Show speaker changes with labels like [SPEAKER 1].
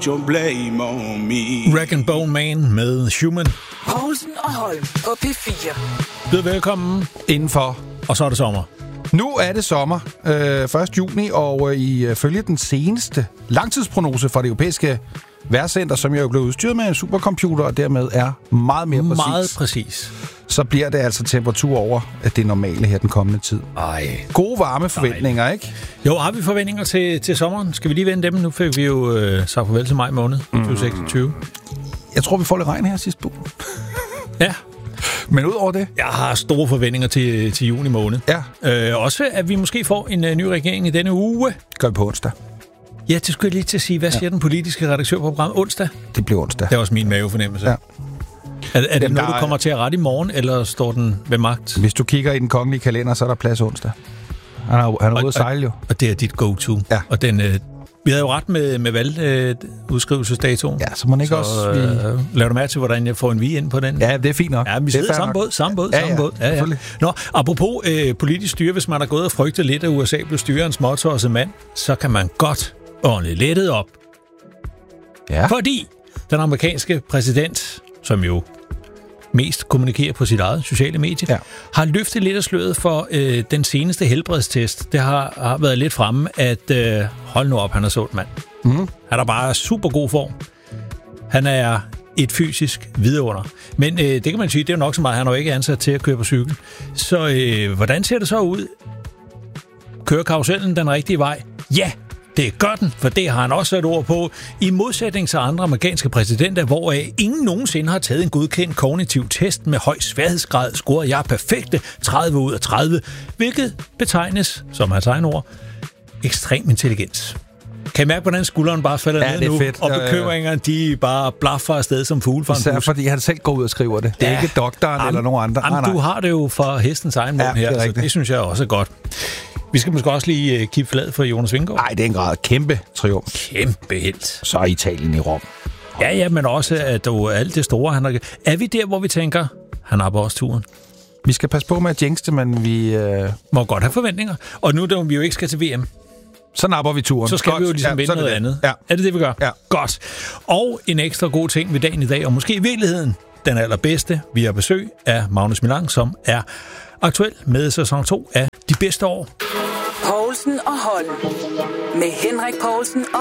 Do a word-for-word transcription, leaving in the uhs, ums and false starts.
[SPEAKER 1] Don't blame on me.
[SPEAKER 2] Rag and Bone Man med Human.
[SPEAKER 3] Poulsen og Holm på P fire.
[SPEAKER 2] Byd velkommen
[SPEAKER 4] Indenfor.
[SPEAKER 2] Og så er det sommer.
[SPEAKER 4] Nu er det sommer, øh, første juni, og øh, ifølge den seneste langtidsprognose fra det europæiske vejrcenter, som jo er blevet udstyret med en supercomputer, og dermed er meget mere præcis,
[SPEAKER 2] Meget præcis.
[SPEAKER 4] så bliver det altså temperatur over det normale her den kommende tid.
[SPEAKER 2] Ej.
[SPEAKER 4] Gode varme forventninger, ikke?
[SPEAKER 2] Jo, har vi forventninger til, til sommeren? Skal vi lige vende dem? Nu fik vi jo øh, sagt farvel til maj måned tyve seksogtyve.
[SPEAKER 4] Jeg tror, vi får lidt regn her sidste uge.
[SPEAKER 2] Ja.
[SPEAKER 4] Men udover det...
[SPEAKER 2] Jeg har store forventninger til, til juni måned.
[SPEAKER 4] Ja.
[SPEAKER 2] Øh, også at vi måske får en uh, ny regering i denne uge.
[SPEAKER 4] Gør vi på onsdag.
[SPEAKER 2] Ja, det skulle jeg lige til at sige. Hvad siger ja. den politiske redaktør på programmet onsdag?
[SPEAKER 4] Det bliver onsdag.
[SPEAKER 2] Det er også min mavefornemmelse.
[SPEAKER 4] Ja.
[SPEAKER 2] Er, er det
[SPEAKER 4] Jamen,
[SPEAKER 2] noget, du
[SPEAKER 4] er...
[SPEAKER 2] kommer til at rette i morgen, eller står den ved magt?
[SPEAKER 4] Hvis du kigger i den kongelige kalender, så er der plads onsdag. Han er, han er ude at sejle jo.
[SPEAKER 2] Og det er dit go-to.
[SPEAKER 4] Ja.
[SPEAKER 2] Og den... Øh, vi havde jo ret med, med valgudskrivelsesdatoen.
[SPEAKER 4] Ja, så må man ikke
[SPEAKER 2] så,
[SPEAKER 4] også... Vi...
[SPEAKER 2] Øh, laver du mærke til, hvordan jeg får en vi ind på den?
[SPEAKER 4] Ja, det er fint nok.
[SPEAKER 2] Ja, vi sidder samme båd, samme båd,
[SPEAKER 4] ja,
[SPEAKER 2] samme
[SPEAKER 4] ja,
[SPEAKER 2] båd. Ja, ja. Nå, apropos øh, politisk styre, hvis man har gået og frygtet lidt, at U S A blev styret af en småtosset mand, så kan man godt ånde lettet op.
[SPEAKER 4] Ja.
[SPEAKER 2] Fordi den amerikanske præsident, som jo mest kommunikerer på sit eget sociale medie,
[SPEAKER 4] ja.
[SPEAKER 2] har løftet lidt af sløret for øh, den seneste helbredstest. Det har, har været lidt fremme, at øh, hold nu op, han er sundt mand.
[SPEAKER 4] Mm.
[SPEAKER 2] Han er bare super god form. Han er et fysisk vidunder. Men øh, det kan man sige, det er jo nok så meget, han er jo ikke ansat til at køre på cykel. Så øh, hvordan ser det så ud? Kører karusellen den rigtige vej? Ja! Det gør den, for det har han også sat ord på. I modsætning til andre amerikanske præsidenter, hvoraf ingen nogensinde har taget en godkendt kognitiv test med høj sværhedsgrad, scorede jeg perfekte tredive ud af tredive, hvilket betegnes, som hans egen ord, ekstrem intelligens. Kan I mærke, hvordan skulderen bare falder
[SPEAKER 4] ja,
[SPEAKER 2] ned nu,
[SPEAKER 4] fedt.
[SPEAKER 2] og bekymringerne, de bare blaffer afsted som fugle fra en
[SPEAKER 4] Især
[SPEAKER 2] bus.
[SPEAKER 4] fordi han selv går ud og skriver det. Det er ja. ikke doktoren am, eller nogen andre.
[SPEAKER 2] Jamen, du har det jo fra hestens egen mund
[SPEAKER 4] ja,
[SPEAKER 2] her,
[SPEAKER 4] det
[SPEAKER 2] så det synes jeg også er godt. Vi skal måske også lige uh, kigge flad for Jonas Vingegaard.
[SPEAKER 4] Nej, det er en grad kæmpe triumf.
[SPEAKER 2] Kæmpe helt.
[SPEAKER 4] Så er Italien i Rom.
[SPEAKER 2] Ja, ja, men også at du alt det store, han har... Er vi der, hvor vi tænker, han har på os turen?
[SPEAKER 4] Vi skal passe på med at jinx det, men vi... Uh...
[SPEAKER 2] Må godt have forventninger. Og nu, da vi jo ikke skal til V M,
[SPEAKER 4] så napper vi turen.
[SPEAKER 2] Så skal
[SPEAKER 4] godt.
[SPEAKER 2] vi jo ligesom ja, vinde noget det. andet.
[SPEAKER 4] Ja.
[SPEAKER 2] Er det det, vi gør?
[SPEAKER 4] Ja.
[SPEAKER 2] Godt. Og en ekstra god ting ved dagen i dag, og måske i virkeligheden den allerbedste, vi har besøg af Magnus Milang, som er aktuel med sæson to af De Bedste År.
[SPEAKER 3] Poulsen og Holm. Med Henrik Poulsen og